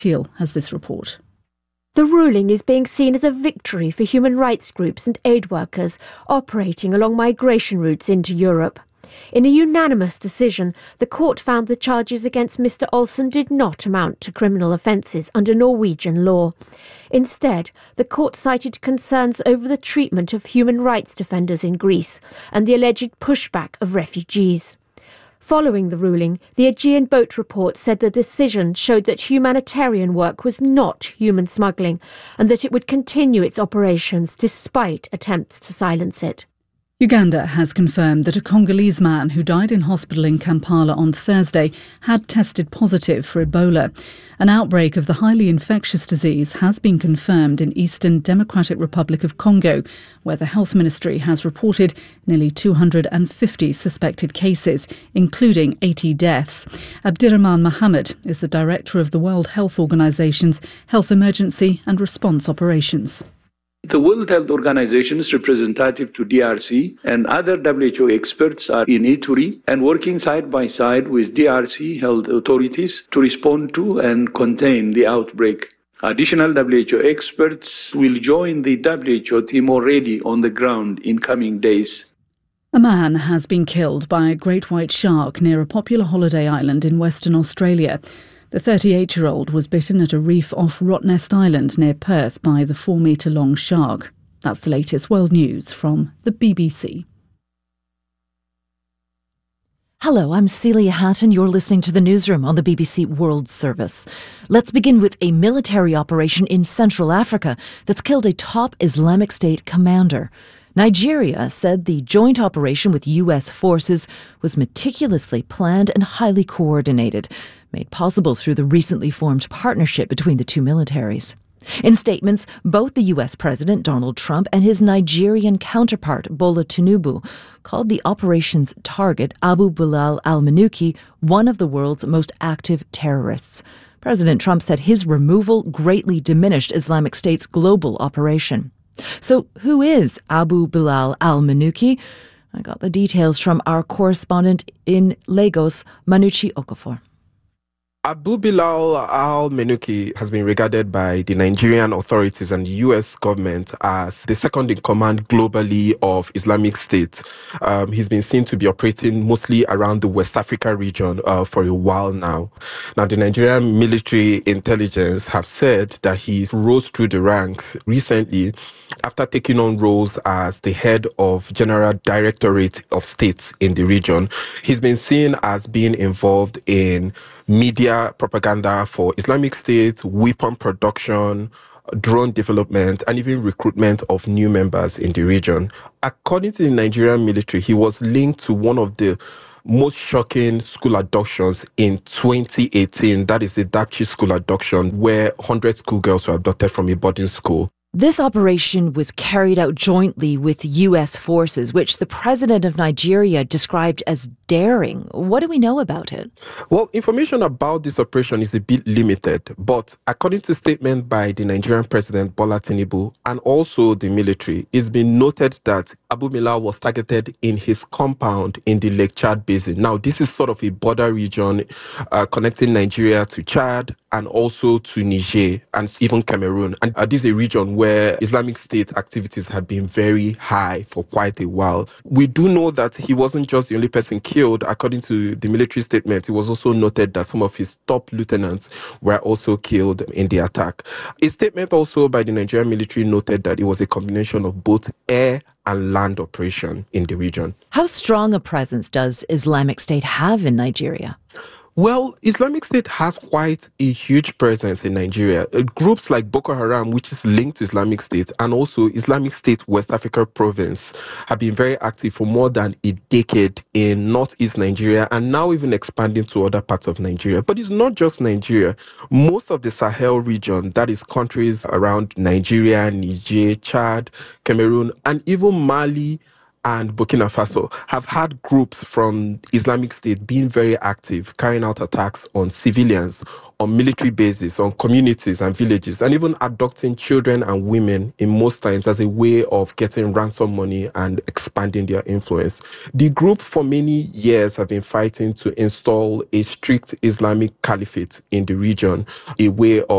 Teal has this report. The ruling is being seen as a victory for human rights groups and aid workers operating along migration routes into Europe. In a unanimous decision, the court found the charges against Mr. Olsen did not amount to criminal offences under Norwegian law. Instead, the court cited concerns over the treatment of human rights defenders in Greece and the alleged pushback of refugees. Following the ruling, the Aegean Boat Report said the decision showed that humanitarian work was not human smuggling and that it would continue its operations despite attempts to silence it. Uganda has confirmed that a Congolese man who died in hospital in Kampala on Thursday had tested positive for Ebola. An outbreak of the highly infectious disease has been confirmed in Eastern Democratic Republic of Congo, where the Health Ministry has reported nearly 250 suspected cases, including 80 deaths. Abdirahman Mohamed is the director of the World Health Organization's Health Emergency and Response Operations. The World Health Organization's representative to DRC and other WHO experts are in Ituri and working side by side with DRC health authorities to respond to and contain the outbreak. Additional WHO experts will join the WHO team already on the ground in coming days. A man has been killed by a great white shark near a popular holiday island in Western Australia. The 38-year-old was bitten at a reef off Rottnest Island near Perth by the 4-metre-long shark. That's the latest world news from the BBC. Hello, I'm Celia Hatton. You're listening to the newsroom on the BBC World Service. Let's begin with a military operation in Central Africa that's killed a top Islamic State commander. Nigeria said the joint operation with U.S. forces was meticulously planned and highly coordinated, made possible through the recently formed partnership between the two militaries. In statements, both the U.S. President Donald Trump and his Nigerian counterpart Bola Tinubu called the operation's target, Abu Bilal al-Manuki, one of the world's most active terrorists. President Trump said his removal greatly diminished Islamic State's global operation. So who is Abu Bilal al-Manuki? I got the details from our correspondent in Lagos, Manuchi Okafor. Abu Bilal al-Manuki has been regarded by the Nigerian authorities and the U.S. government as the second in command globally of Islamic State. He's been seen to be operating mostly around the West Africa region for a while now. Now, the Nigerian military intelligence have said that he rose through the ranks recently after taking on roles as the head of General Directorate of States in the region. He's been seen as being involved in media propaganda for Islamic State, weapon production, drone development, and even recruitment of new members in the region. According to the Nigerian military, he was linked to one of the most shocking school abductions in 2018. That is the Dapchi school abduction, where 100 schoolgirls were abducted from a boarding school. This operation was carried out jointly with U.S. forces, which the president of Nigeria described as daring. What do we know about it? Well, information about this operation is a bit limited, but according to a statement by the Nigerian president, Bola Tinubu, and also the military, it's been noted that Abu Bilal was targeted in his compound in the Lake Chad Basin. Now, this is sort of a border region connecting Nigeria to Chad and also to Niger and even Cameroon. And this is a region where Islamic State activities have been very high for quite a while. We do know that he wasn't just the only person killed. According to the military statement, it was also noted that some of his top lieutenants were also killed in the attack. A statement also by the Nigerian military noted that it was a combination of both air and land operation in the region. How strong a presence does Islamic State have in Nigeria? Well, Islamic State has quite a huge presence in Nigeria. Groups like Boko Haram, which is linked to Islamic State, and also Islamic State West Africa Province have been very active for more than a decade in northeast Nigeria and now even expanding to other parts of Nigeria. But it's not just Nigeria. Most of the Sahel region, that is countries around Nigeria, Niger, Chad, Cameroon, and even Mali and Burkina Faso have had groups from Islamic State being very active, carrying out attacks on civilians, on military bases, on communities and villages, and even abducting children and women in most times as a way of getting ransom money and expanding their influence. The group for many years have been fighting to install a strict Islamic caliphate in the region, a way of